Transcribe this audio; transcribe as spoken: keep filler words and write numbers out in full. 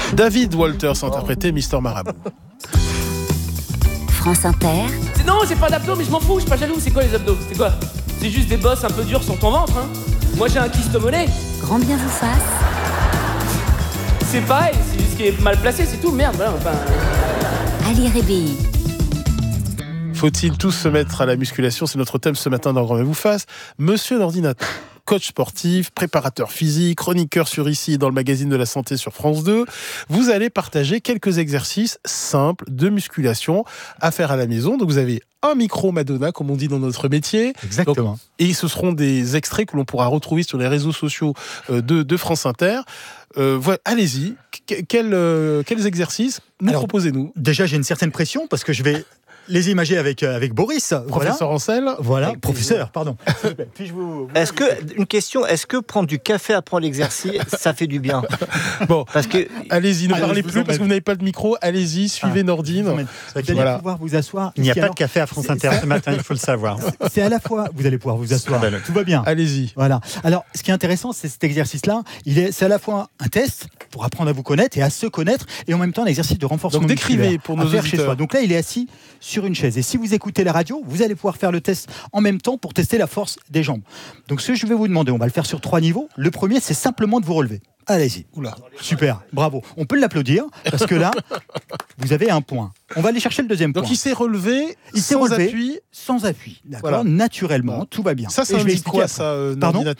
David Walters interprétait Mister Marabout. France Inter. C'est, non, j'ai pas d'abdos, mais je m'en fous, je suis pas jaloux. C'est quoi les abdos? C'est quoi? C'est juste des bosses un peu dures sur ton ventre, hein. Moi j'ai un kyste au mollet. Grand bien vous fasse. C'est pareil, c'est juste qu'il est mal placé, c'est tout, merde, voilà, enfin... Ali Rébéi. Faut-il tous se mettre à la musculation? C'est notre thème ce matin dans Grand bien vous fasse. Monsieur l'ordinateur, coach sportif, préparateur physique, chroniqueur sur Ici dans le magazine de la santé sur France deux. Vous allez partager quelques exercices simples de musculation à faire à la maison. Donc vous avez un micro Madonna, comme on dit dans notre métier. Exactement. Donc, et ce seront des extraits que l'on pourra retrouver sur les réseaux sociaux de, de France Inter. Euh, voilà, allez-y. Qu- quel, euh, quels exercices nous Alors, proposez-nous? Déjà, j'ai une certaine pression parce que je vais les imager avec, euh, avec Boris. Professeur voilà. Ancel. Voilà, Avec professeur, pardon. Puis-je vous, vous Est-ce que, une question, est-ce que prendre du café après l'exercice, ça fait du bien? Bon, Parce que allez-y, ne Alors, parlez je vous plus emmène. parce que vous n'avez pas de micro. Allez-y, suivez Ah, Nordine. Vous allez Voilà. pouvoir vous asseoir. Il n'y a ici. pas Alors, de café à France Inter ce matin, il faut le savoir. C'est à la fois, vous allez pouvoir vous asseoir. Tout va bien. Allez-y. Voilà. Alors, ce qui est intéressant, c'est cet exercice-là. Il est, c'est à la fois un test pour apprendre à vous connaître et à se connaître, et en même temps un exercice de renforcement Donc, décrivez musculaire pour à nos faire chez auditeurs. soi. Donc là, il est assis sur une chaise. Et si vous écoutez la radio, vous allez pouvoir faire le test en même temps pour tester la force des jambes. Donc, ce que je vais vous demander, on va le faire sur trois niveaux. Le premier, c'est simplement de vous relever. Allez-y. Oula. Super. Bravo. On peut l'applaudir parce que là, vous avez un point. On va aller chercher le deuxième Donc point. il s'est relevé Il s'est sans relevé appui. sans appui. D'accord. Voilà. Naturellement, tout va bien. Ça, Et ça je vais indique expliquer quoi, après. ça, euh, Pardon Nordine